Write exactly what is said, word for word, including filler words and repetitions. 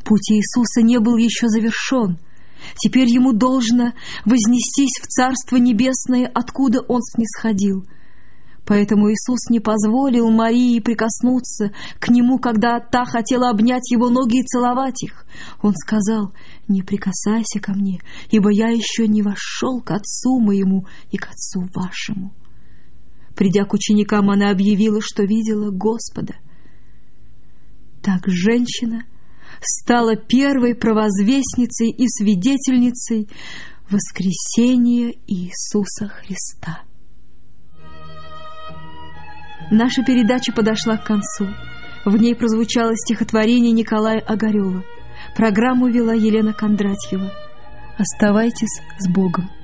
Путь Иисуса не был еще завершен. Теперь ему должно вознестись в Царство Небесное, откуда он снисходил. Поэтому Иисус не позволил Марии прикоснуться к нему, когда та хотела обнять его ноги и целовать их. Он сказал: «Не прикасайся ко мне, ибо я еще не вошел к Отцу моему и к Отцу вашему». Придя к ученикам, она объявила, что видела Господа. Так женщина стала первой провозвестницей и свидетельницей воскресения Иисуса Христа. Наша передача подошла к концу. В ней прозвучало стихотворение Николая Огарева. Программу вела Елена Кондратьева. Оставайтесь с Богом.